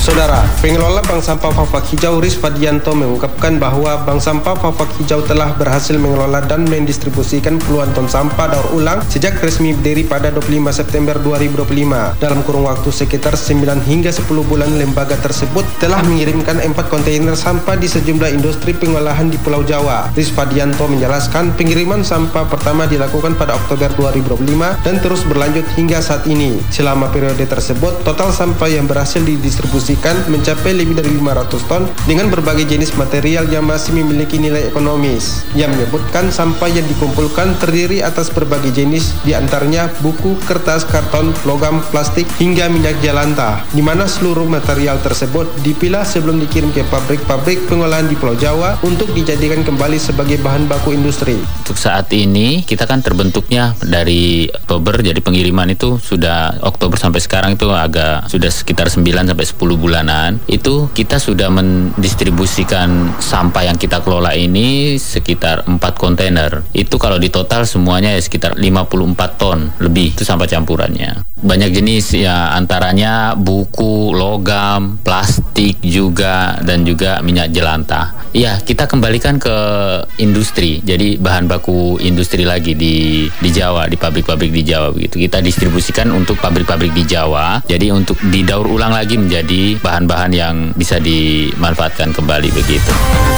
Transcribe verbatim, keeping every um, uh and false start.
Saudara, pengelola Bank Sampah Fafak Hijau Rizfadianto mengungkapkan bahwa Bank Sampah Fafak Hijau telah berhasil mengelola dan mendistribusikan puluhan ton sampah daur ulang sejak resmi berdiri pada dua puluh lima September dua ribu dua puluh lima. Dalam kurun waktu sekitar sembilan hingga sepuluh bulan, lembaga tersebut telah mengirimkan empat kontainer sampah di sejumlah industri pengolahan di Pulau Jawa. Rizfadianto menjelaskan pengiriman sampah pertama dilakukan pada Oktober dua ribu dua puluh lima dan terus berlanjut hingga saat ini. Selama periode tersebut, total sampah yang berhasil didistribusikan mencapai lebih dari lima ratus ton dengan berbagai jenis material yang masih memiliki nilai ekonomis. Ia menyebutkan sampah yang dikumpulkan terdiri atas berbagai jenis, diantaranya buku, kertas, karton, logam, plastik, hingga minyak jelantah, di mana seluruh material tersebut dipilah sebelum dikirim ke pabrik-pabrik pengolahan di Pulau Jawa untuk dijadikan kembali sebagai bahan baku industri. Untuk saat ini kita kan terbentuknya dari Oktober, jadi pengiriman itu sudah Oktober sampai sekarang itu agak sudah sekitar sembilan sampai sepuluh bulanan. Itu kita sudah mendistribusikan sampah yang kita kelola ini sekitar empat kontainer. Itu kalau di total semuanya ya sekitar lima puluh empat ton lebih itu sampah campurannya. Banyak jenis ya, antaranya buku, logam, plastik juga, dan juga minyak jelantah. Ya, kita kembalikan ke industri. Jadi bahan baku industri lagi di di Jawa, di pabrik-pabrik di Jawa begitu. Kita distribusikan untuk pabrik-pabrik di Jawa. Jadi untuk didaur ulang lagi menjadi bahan-bahan yang bisa dimanfaatkan kembali begitu.